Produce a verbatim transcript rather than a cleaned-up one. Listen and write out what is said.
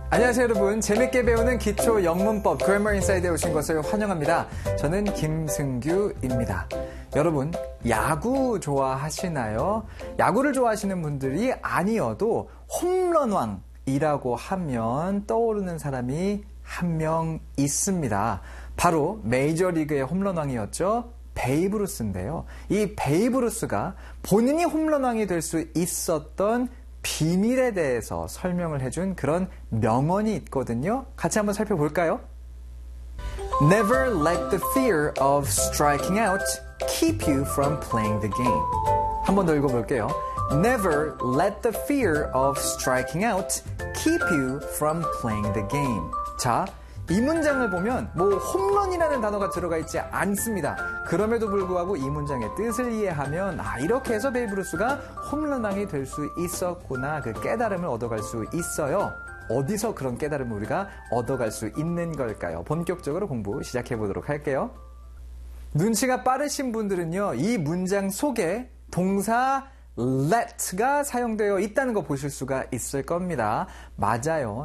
안녕하세요 여러분. 재밌게 배우는 기초 영문법 Grammar Inside에 오신 것을 환영합니다. 저는 김승규입니다. 여러분, 야구 좋아하시나요? 야구를 좋아하시는 분들이 아니어도 홈런왕이라고 하면 떠오르는 사람이 한 명 있습니다. 바로 메이저리그의 홈런왕이었죠. 베이브 루스인데요. 이 베이브 루스가 본인이 홈런왕이 될 수 있었던 비밀에 대해서 설명을 해준 그런 명언이 있거든요. 같이 한번 살펴볼까요? Never let the fear of striking out keep you from playing the game. 한번 더 읽어볼게요. Never let the fear of striking out keep you from playing the game. 자, 이 문장을 보면 뭐 홈런이라는 단어가 들어가 있지 않습니다. 그럼에도 불구하고 이 문장의 뜻을 이해하면 아 이렇게 해서 베이브 루스가 홈런왕이 될 수 있었구나 그 깨달음을 얻어갈 수 있어요. 어디서 그런 깨달음을 우리가 얻어갈 수 있는 걸까요? 본격적으로 공부 시작해 보도록 할게요. 눈치가 빠르신 분들은요, 이 문장 속에 동사 let가 사용되어 있다는 거 보실 수가 있을 겁니다. 맞아요.